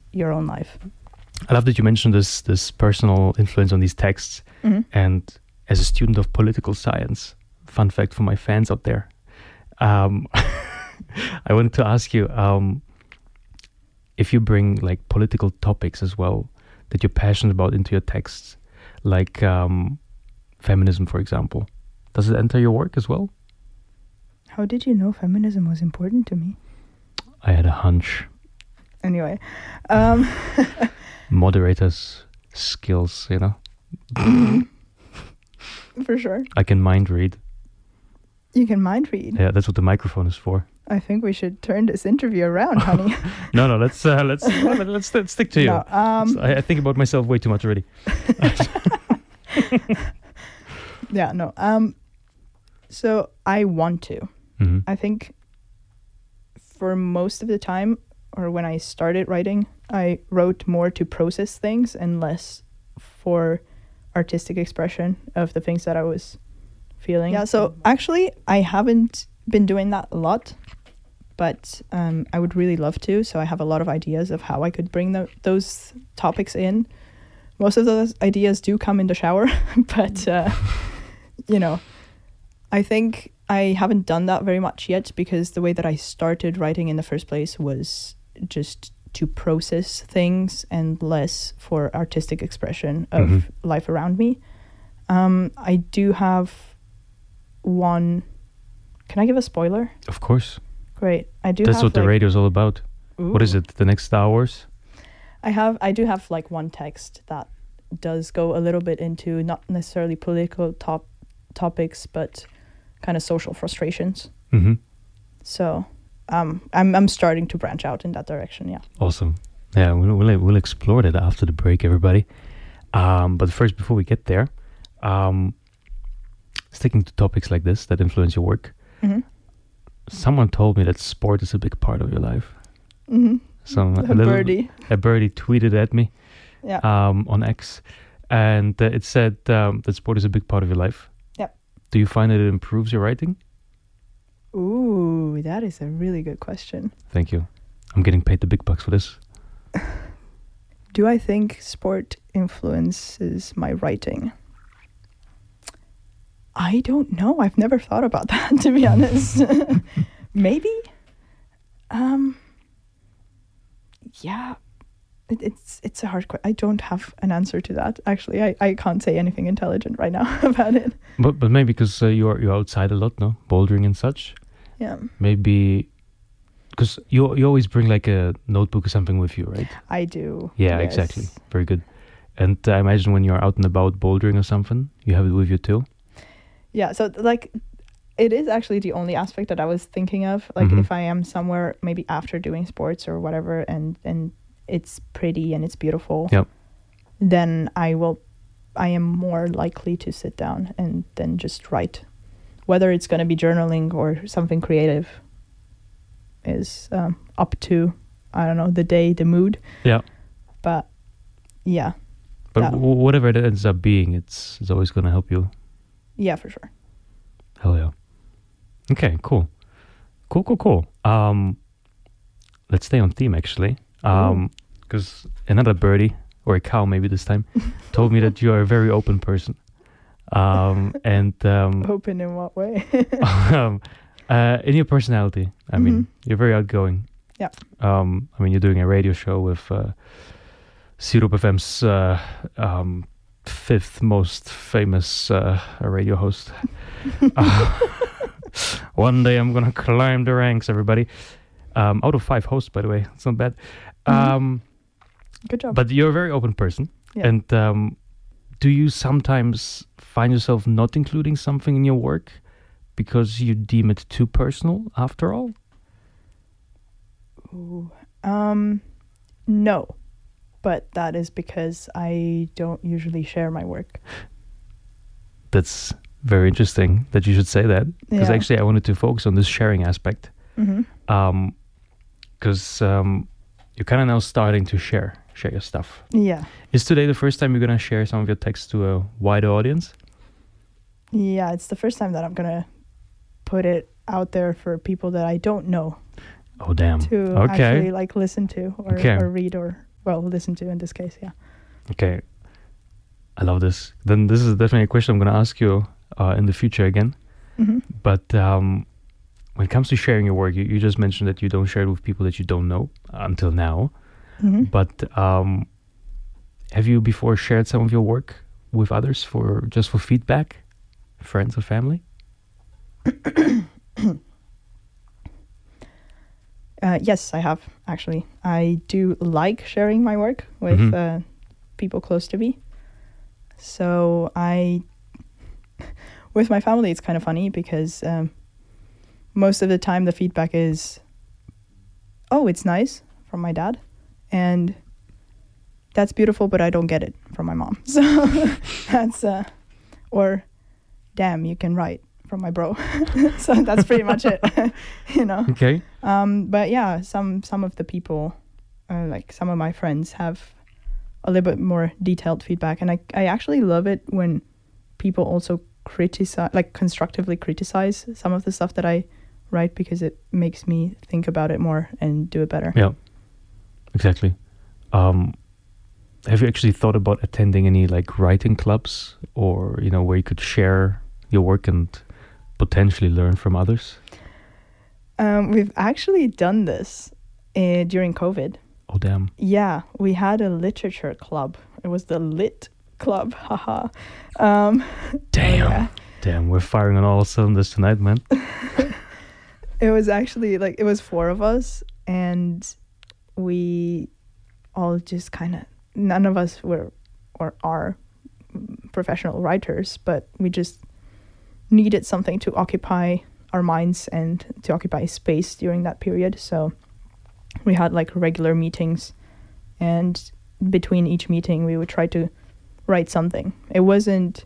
your own life. I love that you mentioned this personal influence on these texts. And as a student of political science, fun fact for my fans out there, I wanted to ask you if you bring like political topics as well that you're passionate about into your texts, like feminism, for example. Does it enter your work as well? How did you know feminism was important to me? I had a hunch. Anyway. Moderator's skills, you know? For sure. I can mind read. You can mind read? Yeah, that's what the microphone is for. I think we should turn this interview around, honey. No, let's stick to you. No, I think about myself way too much already. Yeah, no. So I want to. I think for most of the time, or when I started writing, I wrote more to process things and less for artistic expression of the things that I was feeling. Yeah, so actually I haven't been doing that a lot, but I would really love to. So I have a lot of ideas of how I could bring those topics in. Most of those ideas do come in the shower, but you know, I think I haven't done that very much yet because the way that I started writing in the first place was just to process things and less for artistic expression of life around me. I do have one. Can I give a spoiler? Of course. Great. I do. That's what the radio's all about. Ooh. What is it? The next Star Wars? I do have like one text that does go a little bit into not necessarily political topics, but kind of social frustrations. So I'm starting to branch out in that direction. Yeah. Awesome. Yeah, we'll explore that after the break, everybody. But first, before we get there, sticking to topics like this that influence your work, someone told me that sport is a big part of your life. A birdie tweeted at me on X, and it said that sport is a big part of your life. Yep. Do you find that it improves your writing? Ooh, that is a really good question. Thank you. I'm getting paid the big bucks for this. Do I think sport influences my writing? I don't know. I've never thought about that, to be honest. Maybe. Yeah. It's a hard question. I don't have an answer to that. Actually, I can't say anything intelligent right now about it. But maybe because you're outside a lot, no? Bouldering and such. Yeah. Maybe because you always bring like a notebook or something with you, right? I do. Yeah, yes. Exactly. Very good. And I imagine when you're out and about bouldering or something, you have it with you too. Yeah. So like, it is actually the only aspect that I was thinking of. Like if I am somewhere maybe after doing sports or whatever, and it's pretty and it's beautiful, then I am more likely to sit down and then just write. Whether it's going to be journaling or something creative is up to, I don't know, the day, the mood. Yeah. But yeah. But whatever it ends up being, it's always going to help you. Yeah, for sure. Hell yeah. Okay, cool. Let's stay on theme, actually. Because another birdie, or a cow maybe this time, told me that you are a very open person. Open in what way? In your personality. I mean, you're very outgoing. Yeah. I mean, you're doing a radio show with Syrup FM's fifth most famous radio host. One day I'm gonna climb the ranks, everybody. Out of 5 hosts, by the way, it's not bad. Good job. But you're a very open person, and do you sometimes find yourself not including something in your work because you deem it too personal? After all, no. But that is because I don't usually share my work. That's very interesting that you should say that. Because actually I wanted to focus on this sharing aspect. Because you're kind of now starting to share your stuff. Yeah. Is today the first time you're going to share some of your text to a wider audience? Yeah, it's the first time that I'm going to put it out there for people that I don't know. Oh, damn. To actually like listen to or read or well listened to in this case. Yeah. Okay, I love this. Then this is definitely a question I'm going to ask you in the future again. But when it comes to sharing your work, you just mentioned that you don't share it with people that you don't know until now. But have you before shared some of your work with others for feedback, friends or family? Yes, I have, actually. I do like sharing my work with people close to me. So with my family, it's kind of funny because most of the time the feedback is, oh, it's nice, from my dad. And that's beautiful, but I don't get it, from my mom. So that's, or damn, you can write, from my bro. So that's pretty much it, you know. Okay. But yeah, some of the people, like some of my friends, have a little bit more detailed feedback, and I actually love it when people also criticize, like constructively criticize some of the stuff that I write, because it makes me think about it more and do it better. Yeah, exactly. Have you actually thought about attending any like writing clubs, or where you could share your work and potentially learn from others? We've actually done this during COVID. Oh, damn. Yeah, we had a literature club. It was the Lit Club. Haha. Damn. Yeah. Damn, we're firing on all cylinders tonight, man. It was actually it was 4 of us, and we all just kind of, none of us were or are professional writers, but we just needed something to occupy our minds and to occupy space during that period. So we had like regular meetings, and between each meeting we would try to write something. It wasn't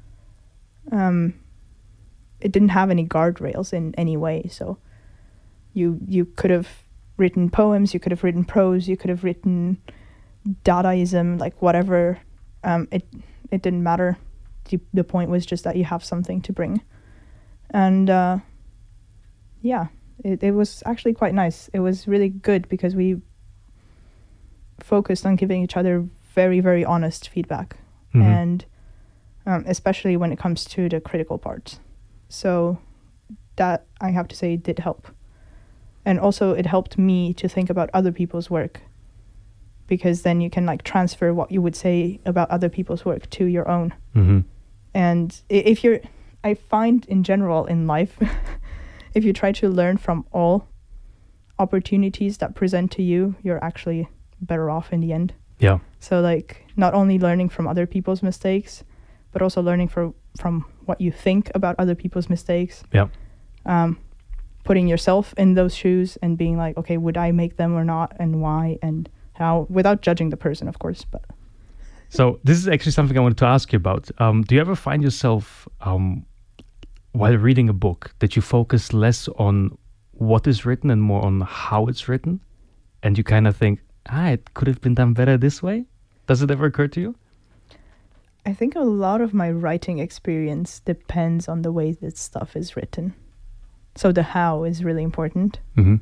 it didn't have any guardrails in any way, so you could have written poems, you could have written prose, you could have written Dadaism, like whatever. It didn't matter. The point was just that you have something to bring. And yeah, it was actually quite nice. It was really good because we focused on giving each other very, very honest feedback. And especially when it comes to the critical parts. So that, I have to say, did help. And also it helped me to think about other people's work, because then you can like transfer what you would say about other people's work to your own. And I find in general in life, if you try to learn from all opportunities that present to you, you're actually better off in the end. Yeah. So like not only learning from other people's mistakes, but also learning from what you think about other people's mistakes. Yeah. Putting yourself in those shoes and being like, okay, would I make them or not, and why, and how, without judging the person, of course. But so this is actually something I wanted to ask you about. Do you ever find yourself while reading a book that you focus less on what is written and more on how it's written, and you kind of think, it could have been done better this way? Does it ever occur to you? I think a lot of my writing experience depends on the way that stuff is written. So the how is really important.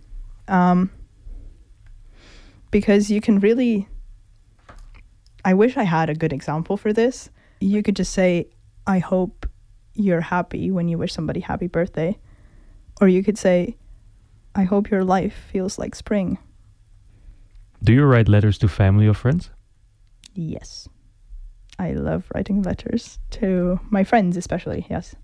Because you can really, I wish I had a good example for this. You could just say, I hope you're happy when you wish somebody happy birthday. Or you could say, I hope your life feels like spring. Do you write letters to family or friends? Yes. I love writing letters to my friends, especially, yes.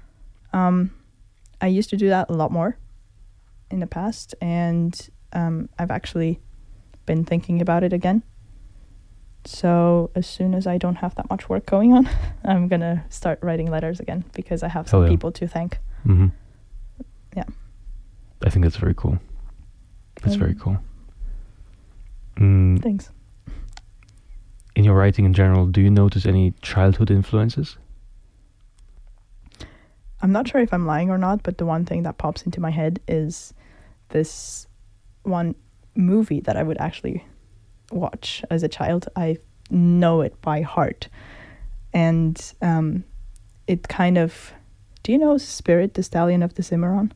I used to do that a lot more in the past, and I've actually been thinking about it again. So as soon as I don't have that much work going on, I'm gonna start writing letters again, because I have some people to thank. Yeah. I think that's very cool. That's very cool. Thanks. In your writing in general, do you notice any childhood influences? I'm not sure if I'm lying or not, but the one thing that pops into my head is this one movie that I would actually watch as a child. I know it by heart. And it kind of... Do you know Spirit, the Stallion of the Cimarron?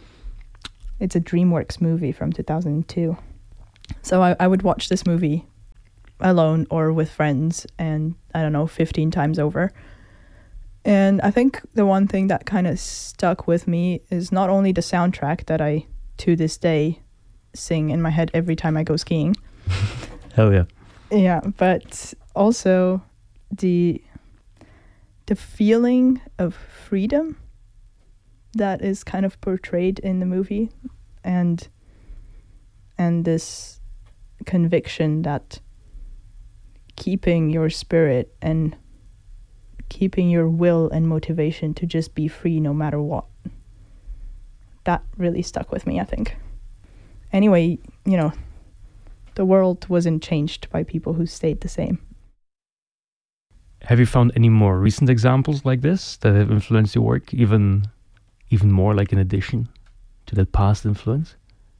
It's a DreamWorks movie from 2002. So I would watch this movie alone or with friends, and I don't know, 15 times over. And I think the one thing that kind of stuck with me is not only the soundtrack that I, to this day, sing in my head every time I go skiing. Hell yeah. Yeah, but also the feeling of freedom that is kind of portrayed in the movie, and this conviction that keeping your spirit and keeping your will and motivation to just be free no matter what, that really stuck with me, I think. Anyway, you know, the world wasn't changed by people who stayed the same. Have you found any more recent examples like this that have influenced your work, even more, like in addition to that past influence?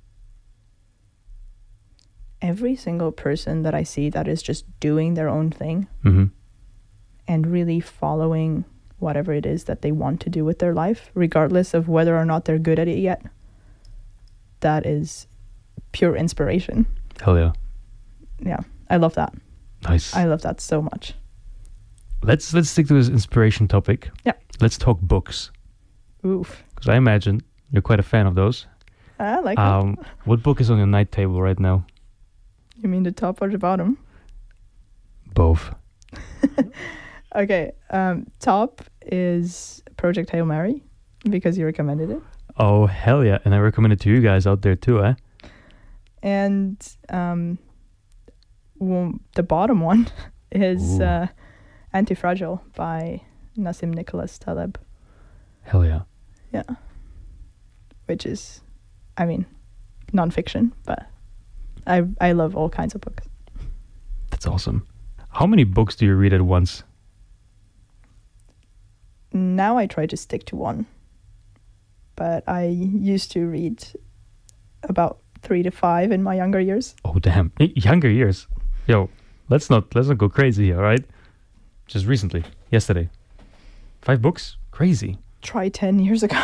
Every single person that I see that is just doing their own thing and really following whatever it is that they want to do with their life, regardless of whether or not they're good at it yet, that is pure inspiration. Hell yeah. Yeah, I love that. Nice. I love that so much. Let's stick to this inspiration topic. Yeah. Let's talk books. Oof. Because I imagine you're quite a fan of those. I like it. What book is on your night table right now? You mean the top or the bottom? Both. Okay. Top is Project Hail Mary, because you recommended it. Oh, hell yeah. And I recommend it to you guys out there too, eh? And the bottom one is Antifragile by Nassim Nicholas Taleb. Hell yeah. Yeah. Which is, I mean, non-fiction, but I love all kinds of books. That's awesome. How many books do you read at once? Now I try to stick to one. But I used to read about 3 to 5 in my younger years. Oh, damn. Younger years? Yo, let's not go crazy here, all right? Just recently, yesterday. 5 books? Crazy. Try 10 years ago.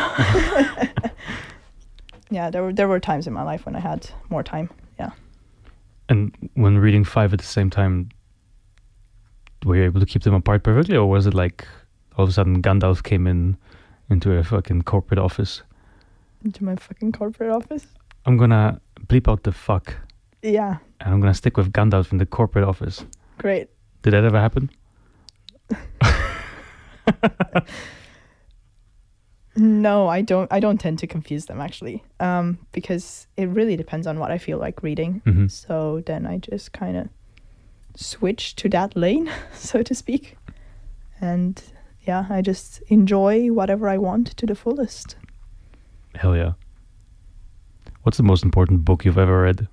Yeah, there were times in my life when I had more time. Yeah. And when reading 5 at the same time, were you able to keep them apart perfectly, or was it like all of a sudden Gandalf came into a fucking corporate office? Into my fucking corporate office? I'm gonna bleep out the fuck. Yeah. And I'm gonna stick with Gandalf in the corporate office. Great. Did that ever happen? No, I don't tend to confuse them, actually, because it really depends on what I feel like reading. Mm-hmm. So then I just kind of switch to that lane, so to speak, and yeah, I just enjoy whatever I want to the fullest. Hell yeah. What's the most important book you've ever read?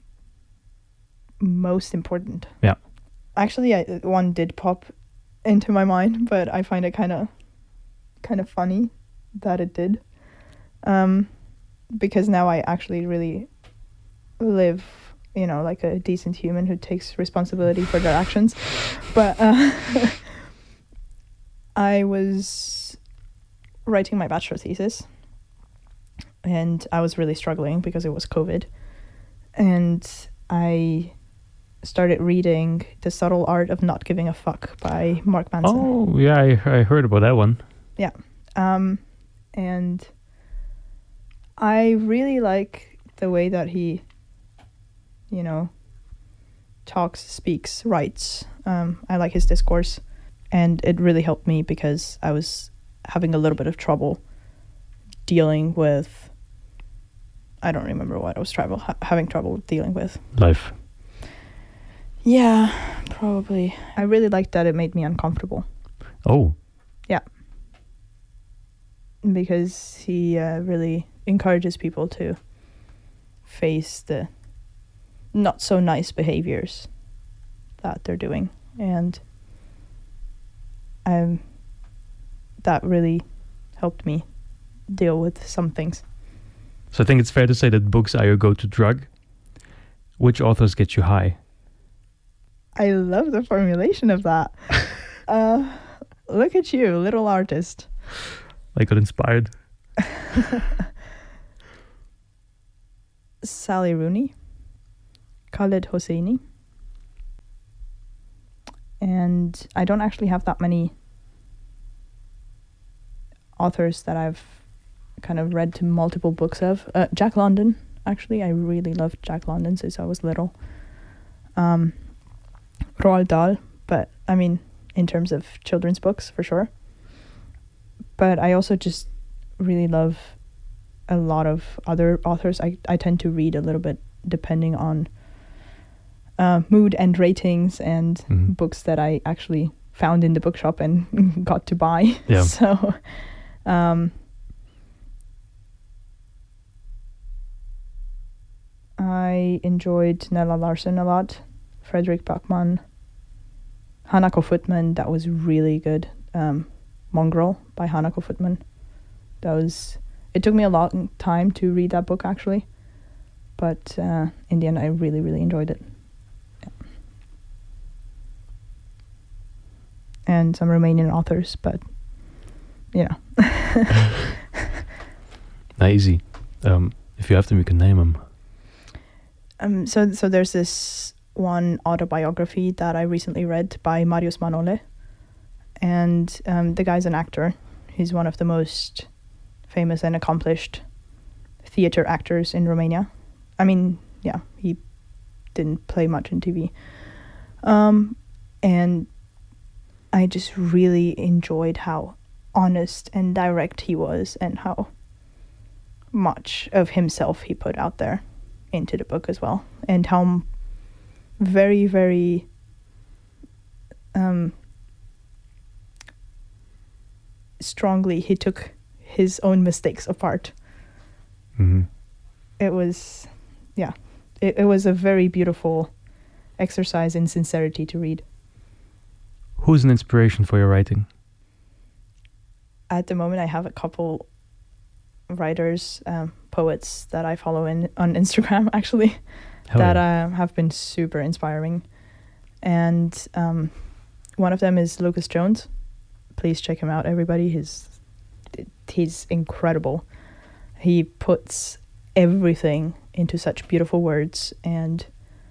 Most important? Yeah. Actually, one did pop into my mind, but I find it kind of funny that it did, because now I actually really live, you know, like a decent human who takes responsibility for their actions. But I was writing my bachelor thesis, and I was really struggling because it was COVID, and I started reading The Subtle Art of Not Giving a Fuck by Mark Manson. Oh, yeah, I heard about that one. Yeah. And I really like the way that he, you know, talks, speaks, writes. I like his discourse, and it really helped me because I was having a little bit of trouble dealing with, I don't remember what I was having trouble dealing with. Life. Yeah, probably. I really liked that it made me uncomfortable. Oh. Yeah. Because he really encourages people to face the not so nice behaviors that they're doing, and that really helped me deal with some things. So I think it's fair to say that books are your go-to drug. Which authors get you high? I love the formulation of that. Look at you, little artist. I got inspired. Sally Rooney, Khaled Hosseini, And I don't actually have that many authors that I've kind of read to multiple books of. Jack London, actually. I really loved Jack London since I was little. Roald Dahl, but I mean, in terms of children's books, for sure. But I also just really love a lot of other authors. I tend to read a little bit depending on mood and ratings and books that I actually found in the bookshop and got to buy. Yeah. So I enjoyed Nella Larsen a lot, Fredrik Backman, Hanako Footman. That was really good. Mongrel by Hanako Footman. It took me a long time to read that book, actually, but in the end I really, really enjoyed it. Yeah. And some Romanian authors, but you know. Not easy. If you have them, you can name them. So there's this one autobiography that I recently read by Marius Manole, and the guy's an actor. He's one of the most famous and accomplished theater actors in Romania. I mean, yeah, he didn't play much in TV. And I just really enjoyed how honest and direct he was and how much of himself he put out there into the book as well, and how very, very strongly he took his own mistakes apart. It was, yeah, it was a very beautiful exercise in sincerity to read. Who's an inspiration for your writing? At the moment, I have a couple writers, poets that I follow on Instagram, actually, that have been super inspiring. And one of them is Lucas Jones. Please check him out, everybody. He's incredible. He puts everything into such beautiful words, and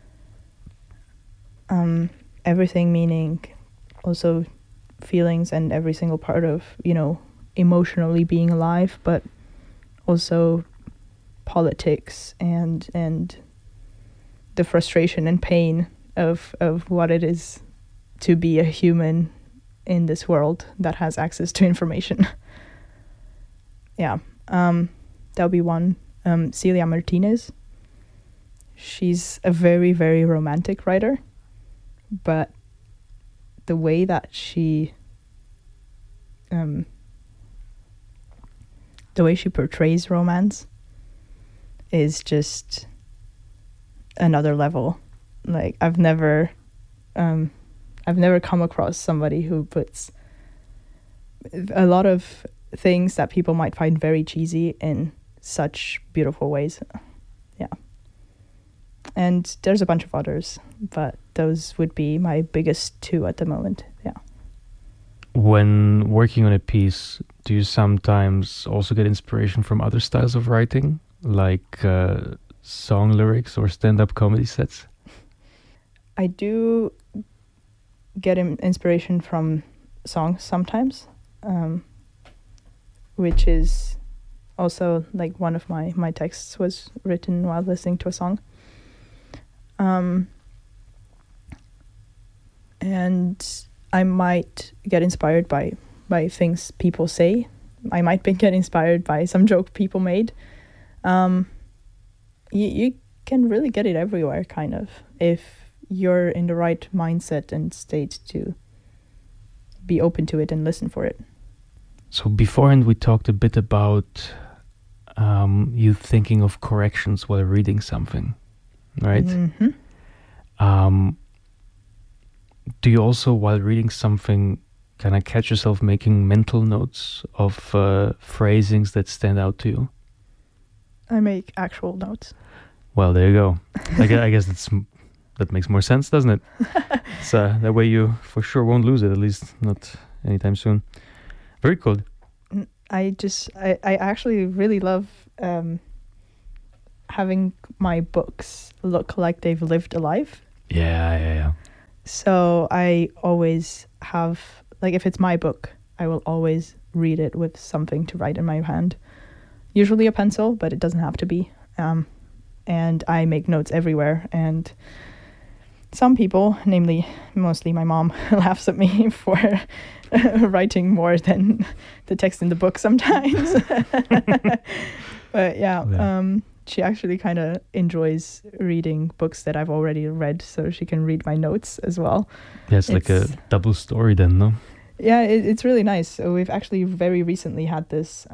everything meaning also feelings and every single part of, emotionally being alive, but also politics and the frustration and pain of what it is to be a human in this world that has access to information. Yeah, that'll be one. Celia Martinez. She's a very, very romantic writer, but the way that she portrays romance is just another level. Like I've never come across somebody who puts a lot of things that people might find very cheesy in such beautiful ways. Yeah. And there's a bunch of others, but those would be my biggest two at the moment. Yeah. When working on a piece, do you sometimes also get inspiration from other styles of writing, like song lyrics or stand-up comedy sets? I do get inspiration from songs sometimes, which is also like one of my texts was written while listening to a song. And I might get inspired by things people say. I might get inspired by some joke people made. You can really get it everywhere, kind of, if you're in the right mindset and state to be open to it and listen for it. So beforehand we talked a bit about you thinking of corrections while reading something, right? Mm-hmm. Do you also, while reading something, kind of catch yourself making mental notes of phrasings that stand out to you? I make actual notes. Well, there you go. I guess that makes more sense, doesn't it? So that way you for sure won't lose it, at least not anytime soon. Very cool. I actually really love having my books look like they've lived a life. Yeah. So I always have, like, if it's my book, I will always read it with something to write in my hand. Usually a pencil, but it doesn't have to be. And I make notes everywhere. And some people, namely mostly my mom, laughs at me for writing more than the text in the book sometimes. But she actually kind of enjoys reading books that I've already read, so she can read my notes as well. Yeah, it's like a double story then, no? Yeah, it's really nice. So we've actually very recently had this.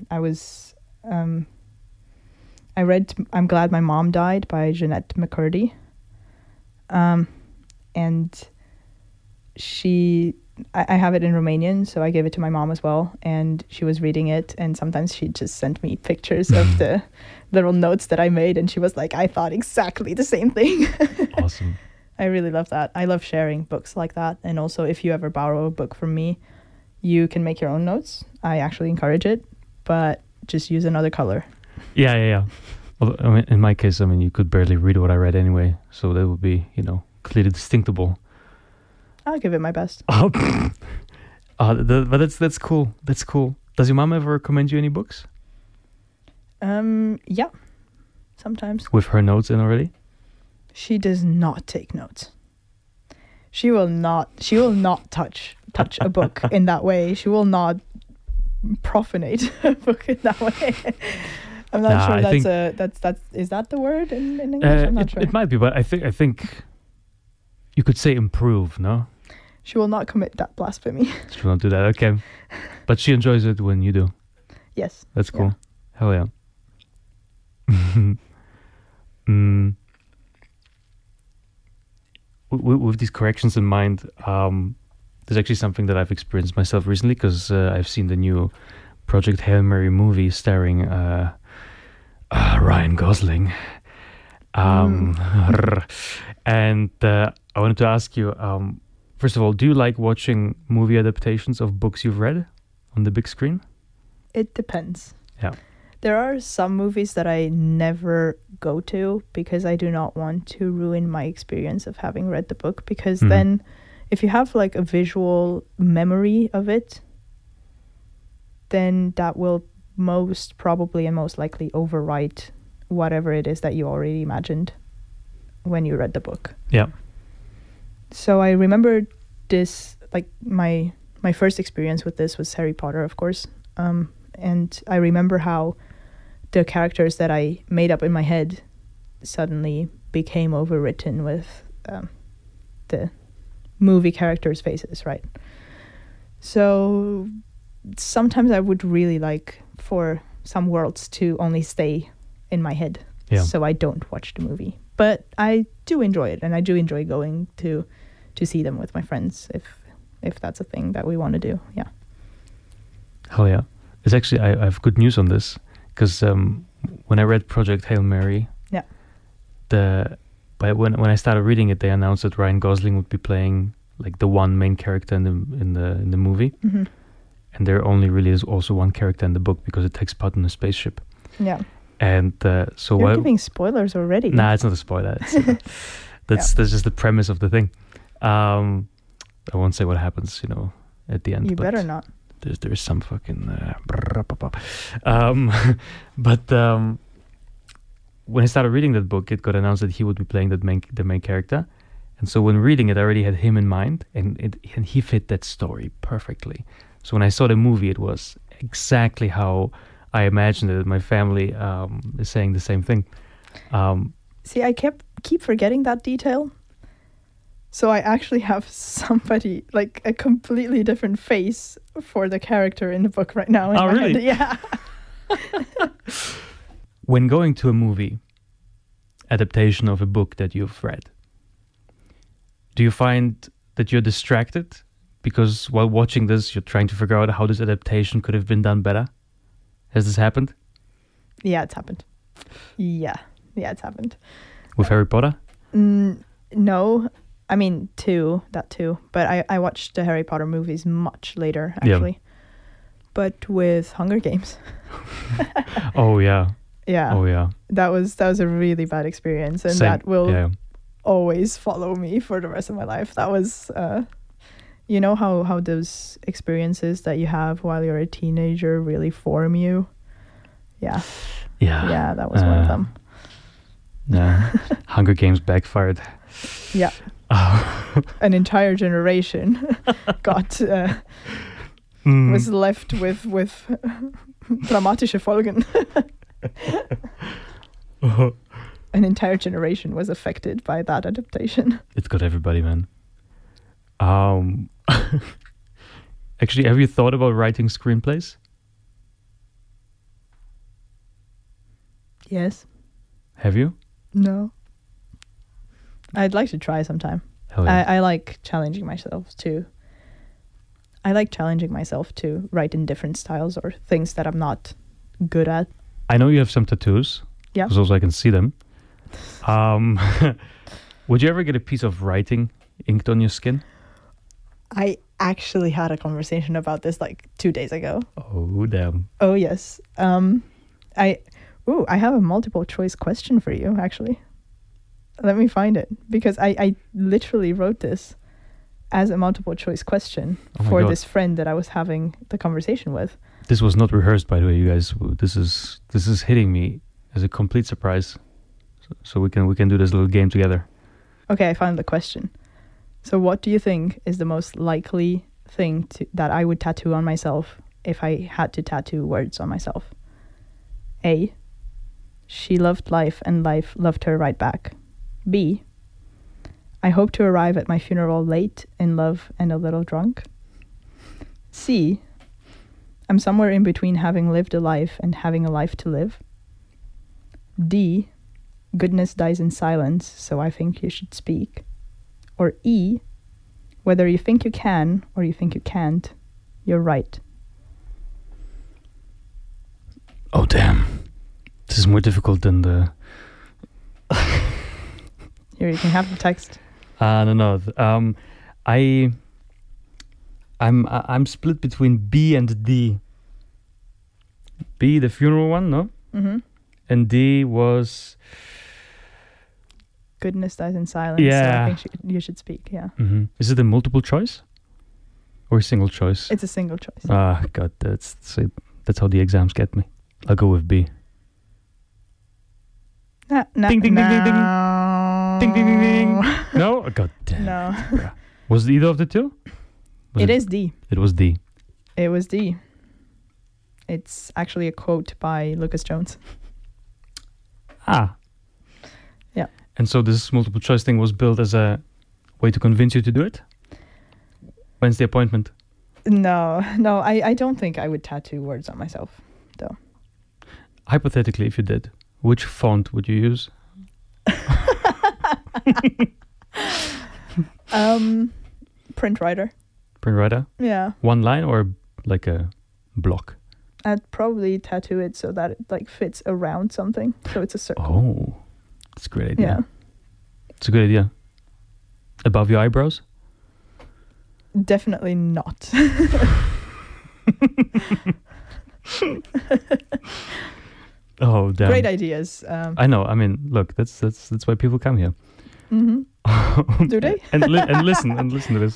I read I'm Glad My Mom Died by Jeanette McCurdy. And I have it in Romanian, so I gave it to my mom as well, and she was reading it, and sometimes she just sent me pictures of the little notes that I made, and she was like, I thought exactly the same thing. Awesome. I really love that. I love sharing books like that, and also if you ever borrow a book from me, you can make your own notes. I actually encourage it, but just use another color. Yeah. Well, I mean, in my case, I mean, you could barely read what I read anyway, so that would be, clearly distinguishable. I'll give it my best. But that's cool. That's cool. Does your mom ever recommend you any books? Yeah, sometimes. With her notes in already? She does not take notes. She will not touch a book in that way. She will not profanate a book in that way. I'm not sure is that the word in English? I'm not sure. It might be, but I think you could say improve, no? She will not commit that blasphemy. She will not do that, okay. But she enjoys it when you do. Yes. That's cool. Yeah. Hell yeah. With these corrections in mind, there's actually something that I've experienced myself recently, because I've seen the new Project Hail Mary movie starring Ryan Gosling. And I wanted to ask you, first of all, do you like watching movie adaptations of books you've read on the big screen? It depends. Yeah. There are some movies that I never go to because I do not want to ruin my experience of having read the book, because then if you have like a visual memory of it, then that will most probably and most likely overwrite whatever it is that you already imagined when you read the book. Yeah. So I remember this, like my first experience with this was Harry Potter, of course. And I remember how the characters that I made up in my head suddenly became overwritten with the movie characters' faces, right? So sometimes I would really like for some worlds to only stay in my head, so I don't watch the movie. But I do enjoy it, and I do enjoy going to see them with my friends if that's a thing that we want to do. Yeah. Hell yeah. It's actually, I have good news on this, because when I read Project Hail Mary, when I started reading it, they announced that Ryan Gosling would be playing like the one main character in the movie, and there only really is also one character in the book because it takes part in a spaceship. Yeah. And so you're giving spoilers already. Nah, it's not a spoiler. That's just the premise of the thing. I won't say what happens, at the end. You better not. There's some fucking but when I started reading that book, it got announced that he would be playing the main character, and so when reading it, I already had him in mind, and he fit that story perfectly. So when I saw the movie, it was exactly how I imagined it. My family is saying the same thing. See, I keep forgetting that detail. So I actually have somebody, like a completely different face for the character in the book right now. Oh, really? Yeah. When going to a movie adaptation of a book that you've read, do you find that you're distracted? Because while watching this, you're trying to figure out how this adaptation could have been done better? Has this happened? Yeah, it's happened. Yeah, it's happened. With Harry Potter? No. I mean, that too. But I watched the Harry Potter movies much later, actually. Yeah. But with Hunger Games. Oh, yeah. Yeah. Oh, yeah. That was a really bad experience. And that will always follow me for the rest of my life. That was, you know how those experiences that you have while you're a teenager really form you? Yeah. Yeah, that was one of them. Yeah. Hunger Games backfired. Yeah. An entire generation got was left with dramatische Folgen. An entire generation was affected by that adaptation. It's got everybody, man. Actually, have you thought about writing screenplays? Yes. Have you? No. I'd like to try sometime. Hell yeah. I like challenging myself too. I like challenging myself to write in different styles or things that I'm not good at. I know you have some tattoos. Yeah. Because also I can see them. Would you ever get a piece of writing inked on your skin? I actually had a conversation about this like 2 days ago. Oh, damn. Oh, yes. I have a multiple choice question for you, actually. Let me find it, because I literally wrote this as a multiple choice question for this friend that I was having the conversation with. This was not rehearsed, by the way, you guys. This is hitting me as a complete surprise. So we can do this little game together. Okay, I found the question. So what do you think is the most likely thing that I would tattoo on myself if I had to tattoo words on myself? A, she loved life and life loved her right back. B, I hope to arrive at my funeral late, in love and a little drunk. C, I'm somewhere in between having lived a life and having a life to live. D, goodness dies in silence, so I think you should speak. Or E, whether you think you can or you think you can't, you're right. Oh, damn. This is more difficult than the... Here, you can have the text. No. I'm split between B and D. B, the funeral one, no? Mm-hmm. And D was... Goodness dies in silence, yeah. So I think you should speak, yeah. Mm-hmm. Is it a multiple choice? Or a single choice? It's a single choice. Ah, God, that's how the exams get me. I'll go with B. Ding, ding, ding, ding, ding. Ding, ding, ding, ding. No? Oh, God damn. No. Was it either of the two? It is D. It was D. It was D. It's actually a quote by Lucas Jones. Ah. Yeah. And so this multiple choice thing was built as a way to convince you to do it? When's the appointment? No, I don't think I would tattoo words on myself, though. Hypothetically, if you did, which font would you use? Print writer. Print writer? Yeah. One line or like a block? I'd probably tattoo it so that it like fits around something, so it's a circle. Oh, that's a great idea. Yeah. It's a good idea. Above your eyebrows? Definitely not. Oh, damn. Great ideas. I know. I mean, look, that's why people come here. Mm-hmm. Do they? and listen to this.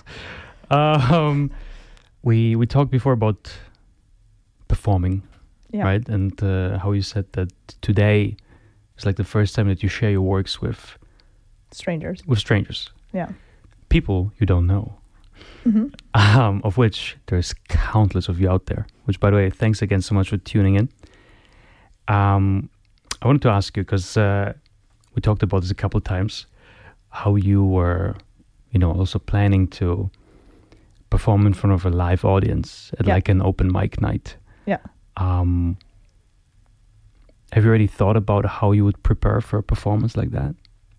We talked before about performing, yeah. right? And how you said that today is like the first time that you share your works with strangers. Yeah. People you don't know. Mm-hmm. Of which there's countless of you out there. Which, by the way, thanks again so much for tuning in. I wanted to ask you, because we talked about this a couple of times, how you were, also planning to perform in front of a live audience at like an open mic night. Yeah. Have you already thought about how you would prepare for a performance like that?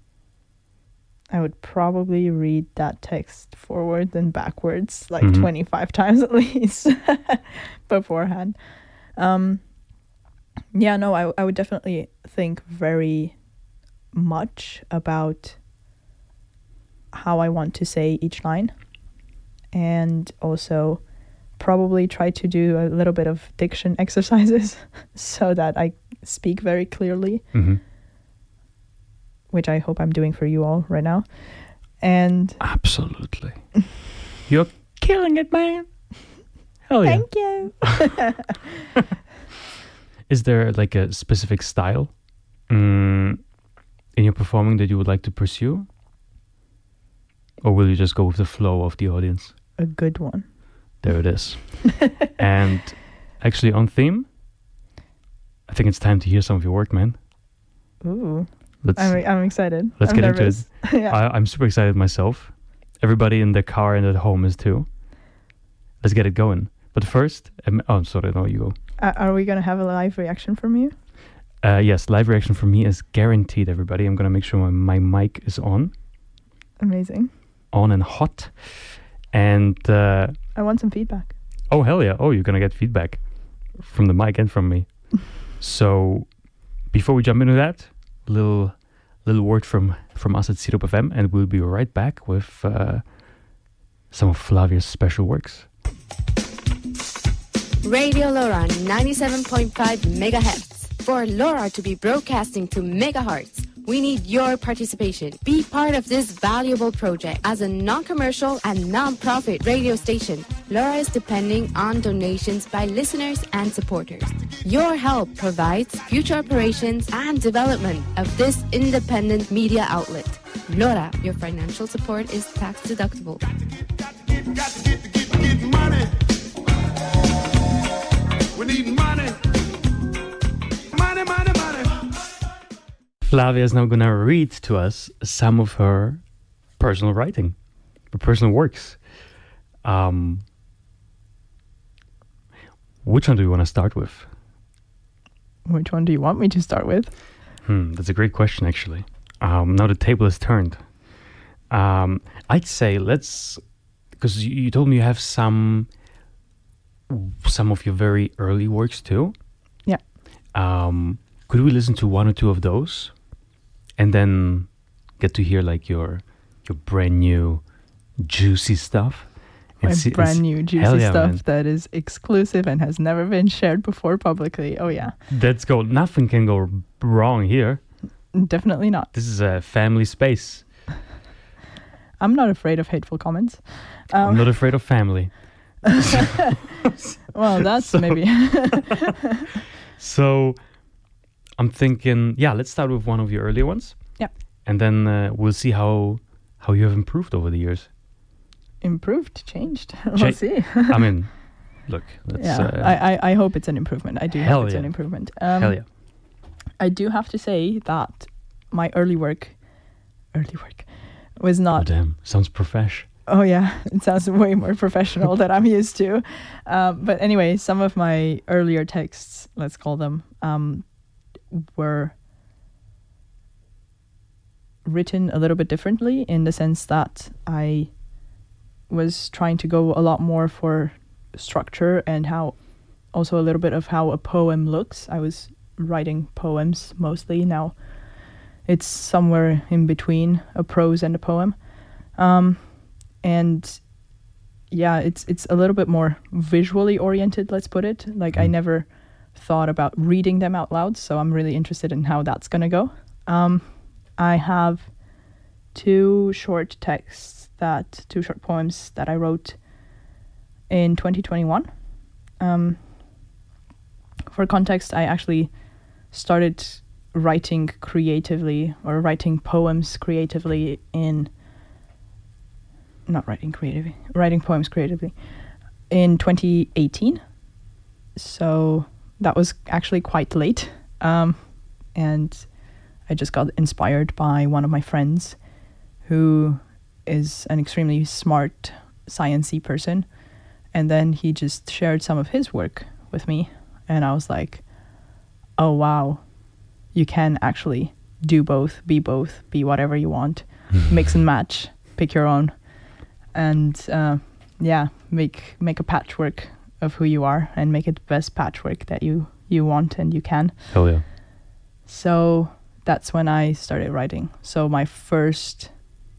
I would probably read that text forwards and backwards like 25 times at least beforehand. Yeah, no, I would definitely think very much about how I want to say each line, and also probably try to do a little bit of diction exercises so that I speak very clearly. Mm-hmm. which I hope I'm doing for you all right now. And absolutely. You're killing it, man. Hell yeah. Thank you. Is there like a specific style in your performing that you would like to pursue? Or will you just go with the flow of the audience? A good one. There it is. And actually on theme, I think it's time to hear some of your work, man. Ooh. I'm excited. Let's get nervous. into it. Yeah. I'm super excited myself. Everybody in the car and at home is too. Let's get it going. But first, sorry, no, you go. Are we going to have a live reaction from you? Yes, live reaction from me is guaranteed, everybody. I'm going to make sure my mic is on. Amazing. On and hot. And I want some feedback. Oh, hell yeah. Oh, you're going to get feedback from the mic and from me. So before we jump into that, little word from us at Syrup FM, and we'll be right back with some of Flavia's special works. Radio LoRa 97.5 megahertz. For LoRa to be broadcasting to megahertz, we need your participation. Be part of this valuable project. As a non-commercial and non-profit radio station, LoRa is depending on donations by listeners and supporters. Your help provides future operations and development of this independent media outlet. LoRa, your financial support is tax deductible. Got to get money. We need money. Money. Flavia is now going to read to us some of her personal writing, her personal works. Which one do you want to start with? Which one do you want me to start with? That's a great question, actually. Now the table is turned. I'd say because you told me you have some of your very early works too. Yeah. Could we listen to one or two of those, and then get to hear like your brand new juicy stuff? Brand new juicy stuff, man. That is exclusive and has never been shared before publicly. Oh yeah. Let's go. Nothing can go wrong here. Definitely not. This is a family space. I'm not afraid of hateful comments. I'm not afraid of family. Well, that's maybe. So I'm thinking, let's start with one of your earlier ones. Yeah. And then we'll see how you have improved over the years. Improved, changed. We'll see. I mean, look. I hope it's an improvement. I do hope it's an improvement. Hell yeah. I do have to say that my early work was not... Oh, damn. Sounds profesh. Oh, yeah. It sounds way more professional than I'm used to. But anyway, some of my earlier texts, let's call them, were written a little bit differently in the sense that I was trying to go a lot more for structure and also a little bit of how a poem looks. I was writing poems mostly. Now it's somewhere in between a prose and a poem. And yeah, it's a little bit more visually oriented, let's put it. Like I never thought about reading them out loud, so I'm really interested in how that's gonna go. I have two short poems that I wrote in 2021. For context, I actually started writing poems creatively writing poems creatively in 2018. So that was actually quite late. And I just got inspired by one of my friends who is an extremely smart, sciencey person. And then he just shared some of his work with me. And I was like, oh, wow, you can actually do both, be whatever you want, mix and match, pick your own. And make a patchwork of who you are and make it the best patchwork that you want and you can. Hell yeah. So that's when I started writing. So my first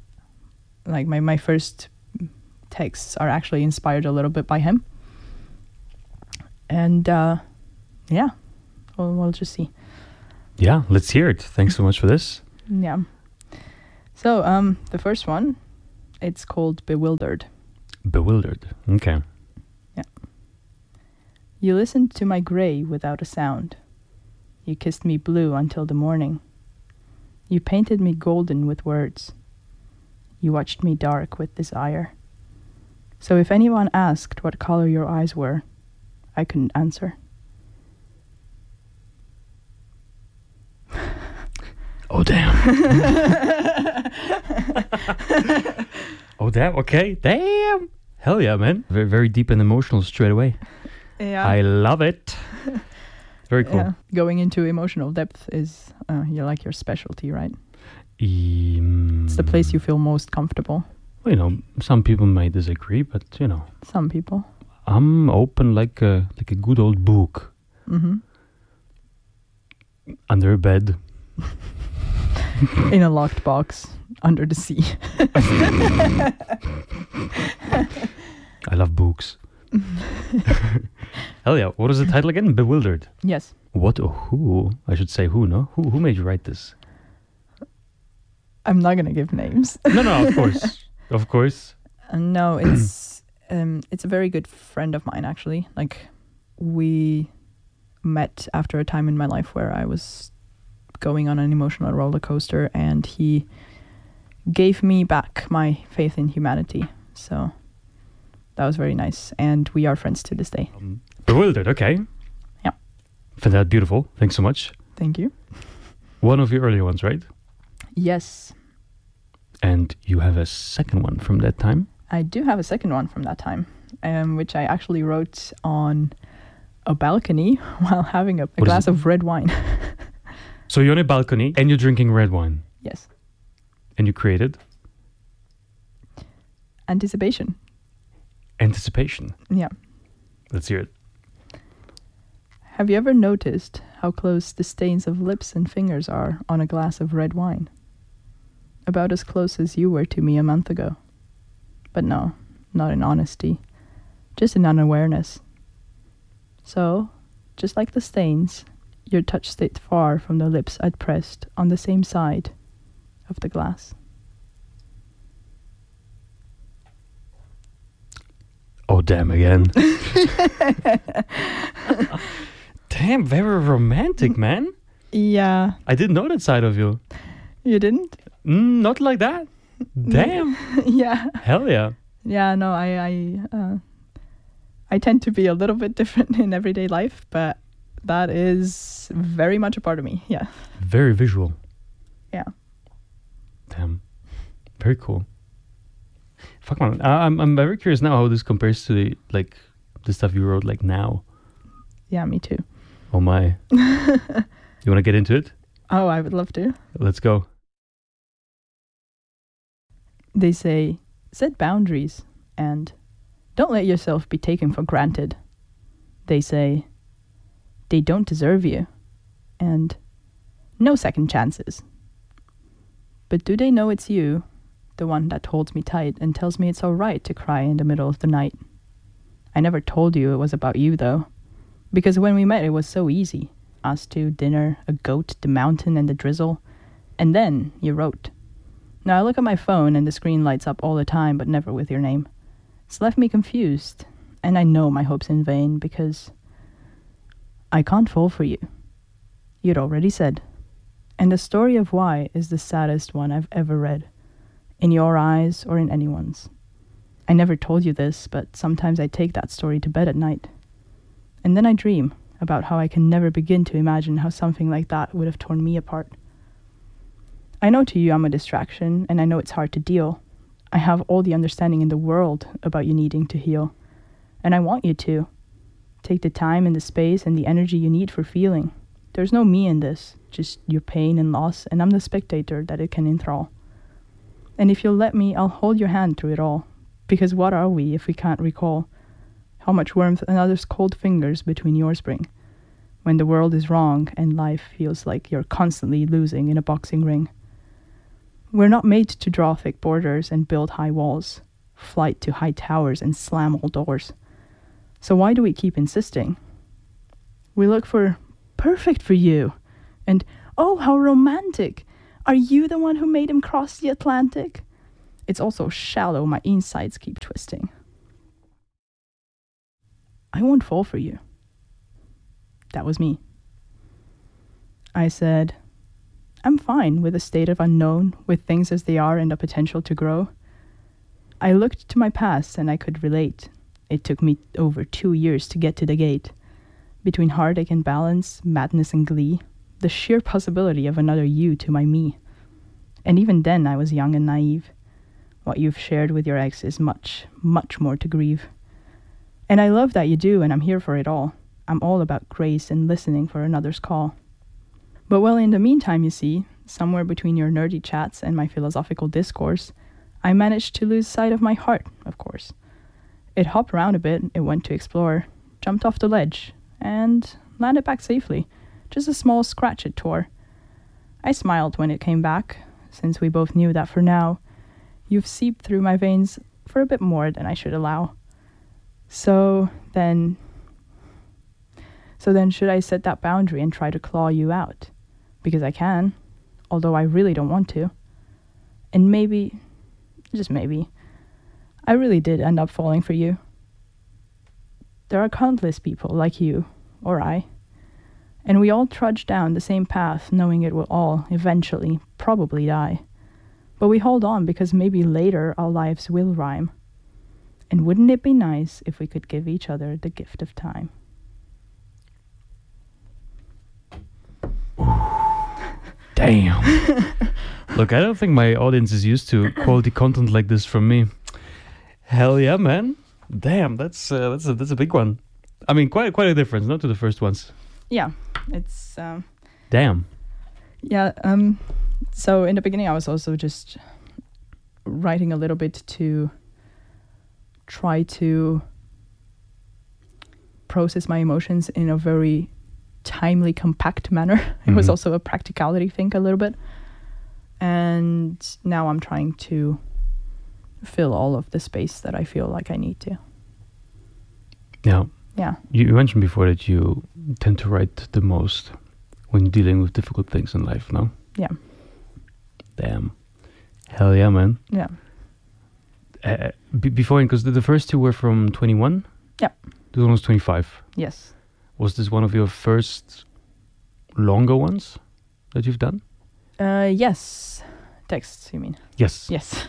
texts are actually inspired a little bit by him. And we'll just see. Yeah, let's hear it. Thanks so much for this. Yeah. So, the first one, it's called Bewildered. Bewildered. Okay. Yeah. You listened to my gray without a sound. You kissed me blue until the morning. You painted me golden with words. You watched me dark with desire. So if anyone asked what color your eyes were, I couldn't answer. Oh, damn. Oh, damn. Okay. Damn. Hell yeah, man. Very, very deep and emotional straight away. Yeah. I love it. Very cool. Yeah. Going into emotional depth is your specialty, right? It's the place you feel most comfortable. Well, some people may disagree, but some people. I'm open like a good old book. Mm-hmm. Under a bed. In a locked box under the sea. I love books. Hell yeah. What is the title again? Bewildered. Yes. What or who? I should say who, no? Who made you write this? I'm not going to give names. No, of course. Of course. No, it's a very good friend of mine, actually. Like, we met after a time in my life where I was going on an emotional roller coaster, and he gave me back my faith in humanity. So that was very nice, and we are friends to this day. Bewildered, okay. Yeah. Find that beautiful. Thanks so much. Thank you. One of your earlier ones, right? Yes. And you have a second one from that time? I do have a second one from that time, which I actually wrote on a balcony while having a glass of red wine. So you're on a balcony and you're drinking red wine? Yes. And you created? Anticipation. Anticipation? Yeah. Let's hear it. Have you ever noticed how close the stains of lips and fingers are on a glass of red wine? About as close as you were to me a month ago. But no, not in honesty. Just in unawareness. So, just like the stains, your touch stayed far from the lips I'd pressed on the same side of the glass. Oh, damn again. Damn, very romantic, man. Yeah. I didn't know that side of you. You didn't? Not like that. Damn. Yeah. Hell yeah. Yeah, no, I tend to be a little bit different in everyday life, but that is very much a part of me. Yeah. Very visual. Yeah. Damn. Very cool. Fuck man, I'm very curious now how this compares to the stuff you wrote now. Yeah, me too. Oh my. You want to get into it? Oh, I would love to. Let's go. They say, set boundaries and don't let yourself be taken for granted. They say, they don't deserve you and no second chances. But do they know it's you, the one that holds me tight and tells me it's all right to cry in the middle of the night? I never told you it was about you, though, because when we met it was so easy. Us two, dinner, a goat, the mountain, and the drizzle. And then you wrote. Now I look at my phone and the screen lights up all the time, but never with your name. It's left me confused, and I know my hope's in vain, because I can't fall for you. You'd already said. And the story of why is the saddest one I've ever read, in your eyes or in anyone's. I never told you this, but sometimes I take that story to bed at night. And then I dream about how I can never begin to imagine how something like that would have torn me apart. I know to you I'm a distraction, and I know it's hard to deal. I have all the understanding in the world about you needing to heal. And I want you to. Take the time and the space and the energy you need for feeling. There's no me in this, just your pain and loss, and I'm the spectator that it can enthrall. And if you'll let me, I'll hold your hand through it all. Because what are we if we can't recall how much warmth another's cold fingers between yours bring, when the world is wrong and life feels like you're constantly losing in a boxing ring? We're not made to draw thick borders and build high walls, flight to high towers and slam all doors. So why do we keep insisting? We look for perfect for you, and oh, how romantic. Are you the one who made him cross the Atlantic? It's all so shallow, my insides keep twisting. I won't fall for you. That was me. I said, I'm fine with a state of unknown, with things as they are and the potential to grow. I looked to my past and I could relate. It took me over 2 years to get to the gate. Between heartache and balance, madness and glee, the sheer possibility of another you to my me. And even then I was young and naive. What you've shared with your ex is much, much more to grieve. And I love that you do, and I'm here for it all. I'm all about grace and listening for another's call. But well, in the meantime, you see, somewhere between your nerdy chats and my philosophical discourse, I managed to lose sight of my heart, of course. It hopped around a bit, it went to explore, jumped off the ledge, and landed back safely. Just a small scratch it tore. I smiled when it came back, since we both knew that for now, you've seeped through my veins for a bit more than I should allow. So then should I set that boundary and try to claw you out? Because I can, although I really don't want to. And maybe, just maybe, I really did end up falling for you. There are countless people like you, or I, and we all trudge down the same path knowing it will all, eventually, probably die. But we hold on because maybe later our lives will rhyme. And wouldn't it be nice if we could give each other the gift of time? Damn. Look, I don't think my audience is used to quality content like this from me. Hell yeah, man. Damn, that's a big one. I mean, quite a difference, not to the first ones. Yeah, it's... Damn. Yeah, so in the beginning I was also just writing a little bit to try to process my emotions in a very timely, compact manner. Mm-hmm. It was also a practicality thing a little bit. And now I'm trying to fill all of the space that I feel like I need to. Yeah. Yeah. You mentioned before that you tend to write the most when dealing with difficult things in life, no? Yeah. Damn. Hell yeah, man. Yeah. Before, because the first two were from 21? Yeah. This one was 25. Yes. Was this one of your first longer ones that you've done? Yes. Texts, you mean? Yes. Yes.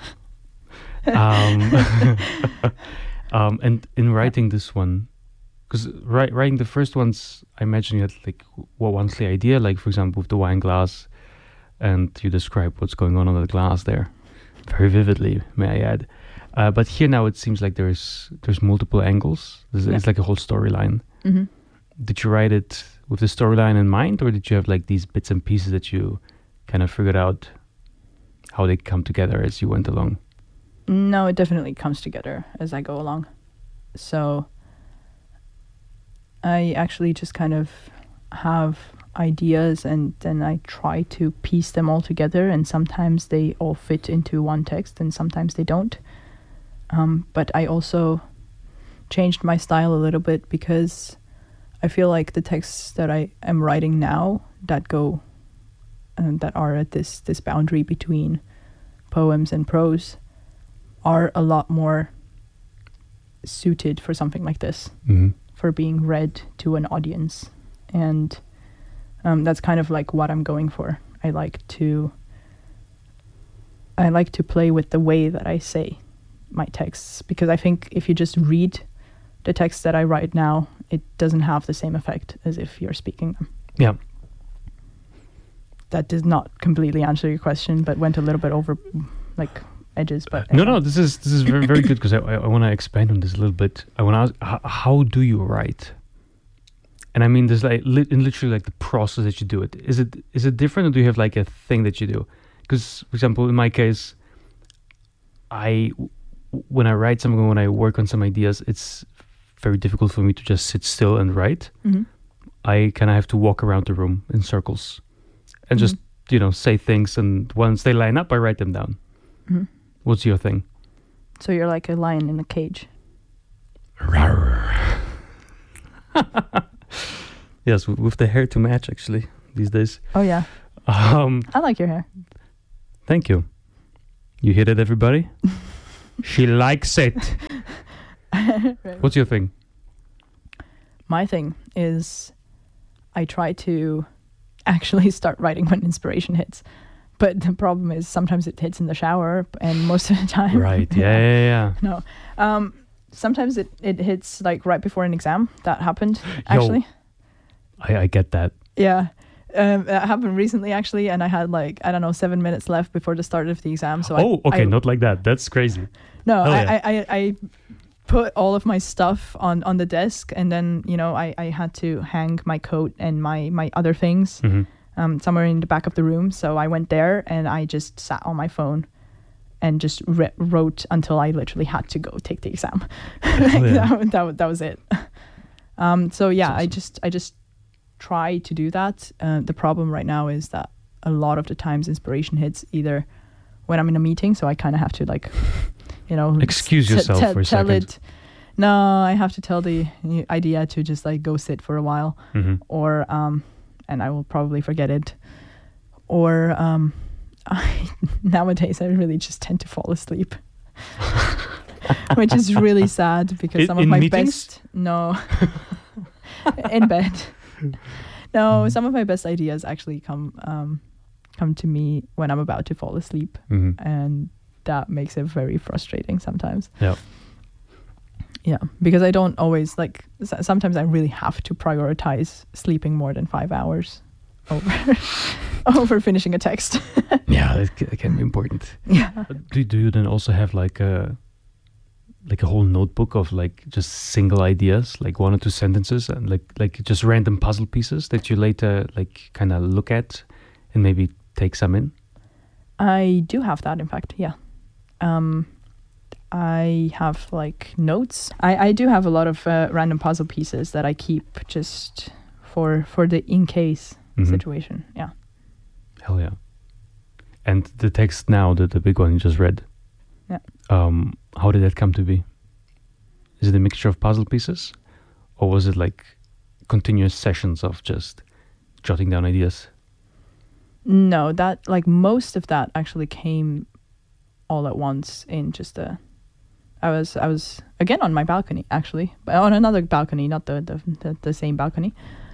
And in writing this one, because writing the first ones, I imagine you had like one clear idea, like for example with the wine glass, and you describe what's going on under the glass there, very vividly, may I add. But here now it seems like there's multiple angles. It's like a whole storyline. Mm-hmm. Did you write it with the storyline in mind, or did you have like these bits and pieces that you kind of figured out how they come together as you went along? No, it definitely comes together as I go along. So I actually just kind of have ideas and then I try to piece them all together, and sometimes they all fit into one text and sometimes they don't. But I also changed my style a little bit because I feel like the texts that I am writing now that go that are at this boundary between poems and prose are a lot more suited for something like this, mm-hmm. for being read to an audience. And that's kind of like what I'm going for. I like to play with the way that I say my texts, because I think if you just read the texts that I write now, it doesn't have the same effect as if you're speaking them. Yeah. That did not completely answer your question, but went a little bit over like edges. But no, this is very very good, because I want to expand on this a little bit. I want to ask, how do you write? And I mean, there's like literally like the process that you do it. Is it different, or do you have like a thing that you do? Because, for example, in my case, when I write something, when I work on some ideas, it's very difficult for me to just sit still and write. Mm-hmm. I kind of have to walk around the room in circles and just, say things. And once they line up, I write them down. Mm-hmm. What's your thing? So you're like a lion in a cage. Yes, with the hair to match, actually, these days. Oh, yeah. I like your hair. Thank you. You hear that, everybody? She likes it. What's your thing? My thing is I try to actually start writing when inspiration hits. But the problem is sometimes it hits in the shower, and most of the time... Right, yeah. No. Sometimes it hits like right before an exam. That happened, actually. I get that. Yeah. That happened recently, actually, and I had 7 minutes left before the start of the exam. So not like that. That's crazy. No, I put all of my stuff on the desk, and then I had to hang my coat and my other things somewhere in the back of the room. So I went there and I just sat on my phone and just wrote until I literally had to go take the exam. That was it. So yeah, awesome. I just try to do that. The problem right now is that a lot of the times inspiration hits either when I'm in a meeting, so I kind of have to excuse yourself for a second. No, I have to tell the idea to just go sit for a while, or and I will probably forget it, or nowadays I really just tend to fall asleep, which is really sad because some of my meetings? in bed. No, some of my best ideas actually come to me when I'm about to fall asleep, and that makes it very frustrating sometimes. Yeah, because I don't always sometimes I really have to prioritize sleeping more than 5 hours over finishing a text. Yeah, that can be important. Yeah. Do you then also have a whole notebook of just single ideas, 1 or 2 sentences, and like just random puzzle pieces that you later kind of look at and maybe take some in? I do have that, in fact. Yeah. I have notes. I do have a lot of random puzzle pieces that I keep just for the in case situation. Yeah. Hell yeah. And the text now, the big one you just read. Yeah. How did that come to be? Is it a mixture of puzzle pieces, or was it continuous sessions of just jotting down ideas? No, that most of that actually came all at once in just I was again on my balcony, actually, but on another balcony, not the same balcony,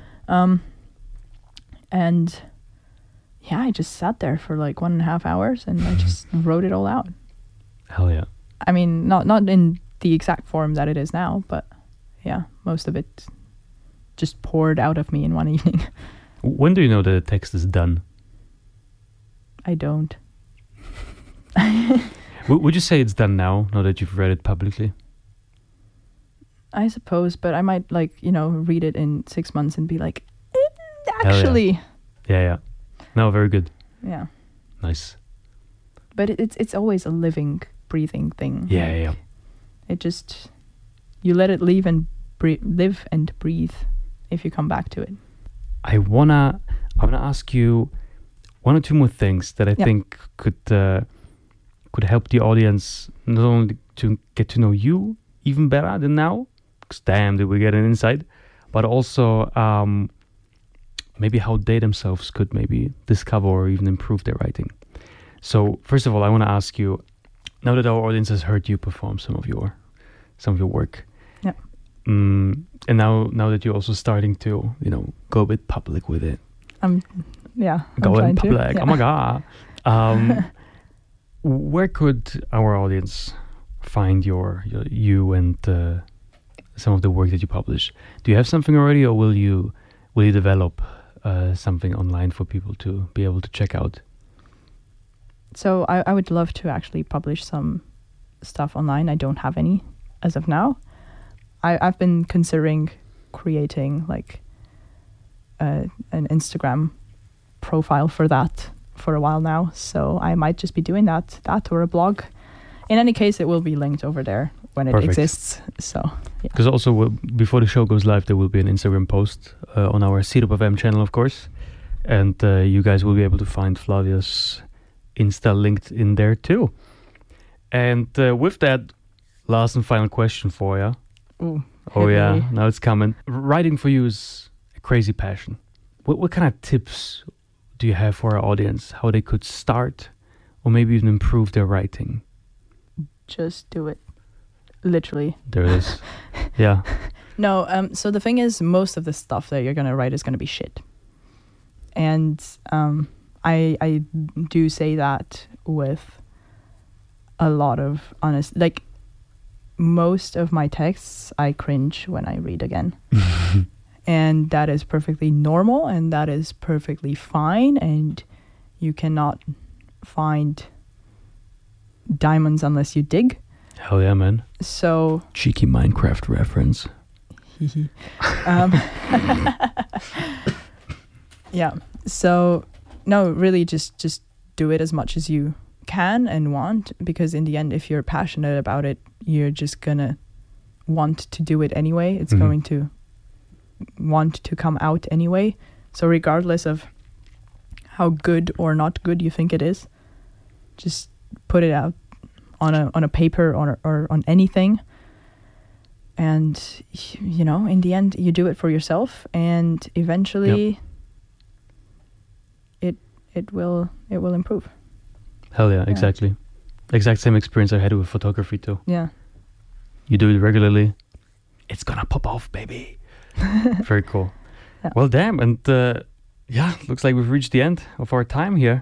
and yeah, I just sat there for 1.5 hours and I just wrote it all out. Hell yeah. I mean, not in the exact form that it is now, but yeah, most of it just poured out of me in one evening. When do you know that the text is done? I don't. Would you say it's done now that you've read it publicly? I suppose, but I might read it in 6 months and be actually. Yeah. No, very good. Yeah. Nice. But it's always a living, breathing thing. Yeah. It just, you let it live and breathe if you come back to it. I wanna ask you 1 or 2 more things that I think could help the audience not only to get to know you even better than now, because damn, did we get an insight, but also maybe how they themselves could maybe discover or even improve their writing. So first of all, I want to ask you, now that our audience has heard you perform some of your work, and now that you're also starting to go a bit public with it, go in public. Oh my god. Where could our audience find you and some of the work that you publish? Do you have something already, or will you develop something online for people to be able to check out? So I would love to actually publish some stuff online. I don't have any as of now. I've been considering creating an Instagram profile for that for a while now, so I might just be doing that or a blog. In any case, it will be linked over there when it exists. So because also before the show goes live, there will be an Instagram post on our Seed Up FM channel, of course, and you guys will be able to find Flavia's Insta linked in there too. And with that, last and final question for you. Ooh, oh yeah, now it's coming. Writing for you is a crazy passion. What kind of tips do you have for our audience, how they could start or maybe even improve their writing? Just do it. Literally. There it is. Yeah. No, so the thing is, most of the stuff that you're going to write is going to be shit. And I do say that with a lot of honest, like most of my texts, I cringe when I read again. And that is perfectly normal and that is perfectly fine. And you cannot find diamonds unless you dig. Hell yeah, man. So cheeky Minecraft reference. Yeah. So no, really just do it as much as you can and want, because in the end, if you're passionate about it, you're just gonna want to do it anyway. It's going to want to come out anyway. So regardless of how good or not good you think it is, just put it out on a paper or on anything. And you know, in the end, you do it for yourself, and eventually it will improve. Hell yeah, exactly. Exact same experience I had with photography too. Yeah. You do it regularly, it's gonna pop off, baby. Very cool. Yeah. Well, damn, and looks like we've reached the end of our time here.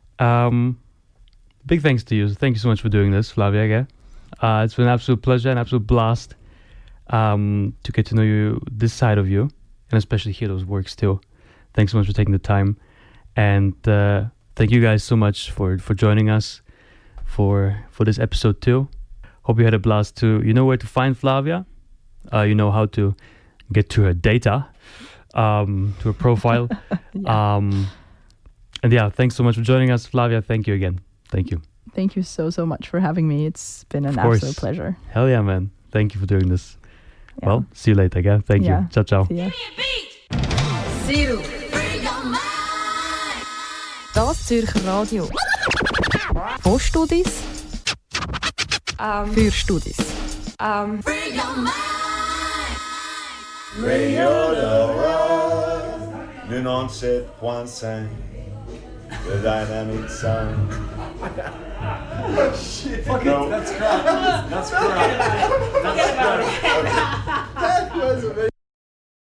Big thanks to you. Thank you so much for doing this, Flavia. It's been an absolute pleasure, an absolute blast to get to know you, this side of you, and especially hear those works too. Thanks so much for taking the time. And thank you guys so much for joining us for this episode too. Hope you had a blast too. You know where to find Flavia. You know how to get to her data, to her profile. And yeah, thanks so much for joining us, Flavia. Thank you again. Thank you. Thank you so much for having me. It's been an absolute pleasure. Hell yeah, man. Thank you for doing this. Yeah. Well, see you later, again. Thank you. Ciao, ciao. See ya. Zero. Das Zürcher Radio. Von Studis. Für Studis. Radio de Rose, 97.5, the dynamic sound. Shit, fuck it, that's crap. That's crap. That's crap. That was amazing.